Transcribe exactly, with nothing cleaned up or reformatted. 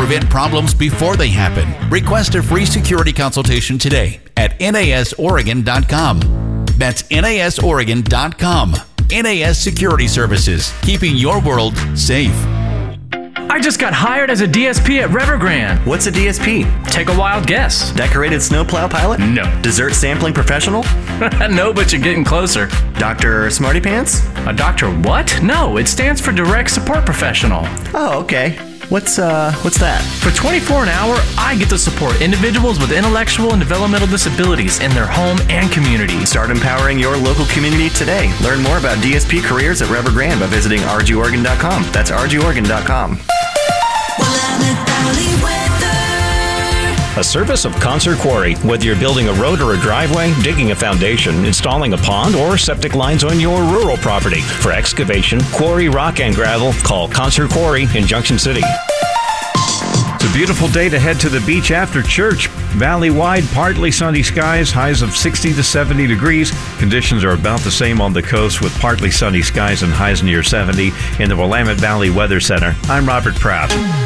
prevent problems before they happen. Request a free security consultation today at N A S Oregon dot com. That's N A S Oregon dot com. N A S Security Services, keeping your world safe. I just got hired as a D S P at Evergrande. What's a D S P? Take a wild guess. Decorated snowplow pilot? No. Dessert sampling professional? No, but you're getting closer. Doctor Smarty Pants? A doctor what? No, it stands for Direct Support Professional. Oh, okay. What's uh what's that? For twenty-four dollars an hour, I get to support individuals with intellectual and developmental disabilities in their home and community. Start empowering your local community today. Learn more about D S P careers at Evergrande by visiting R G Oregon dot com. That's R G Oregon dot com. A service of Concert Quarry. Whether you're building a road or a driveway, digging a foundation, installing a pond, or septic lines on your rural property. For excavation, quarry, rock, and gravel, call Concert Quarry in Junction City. It's a beautiful day to head to the beach after church. Valley-wide, partly sunny skies, highs of sixty to seventy degrees. Conditions are about the same on the coast with partly sunny skies and highs near seventy. In the Willamette Valley Weather Center, I'm Robert Pratt.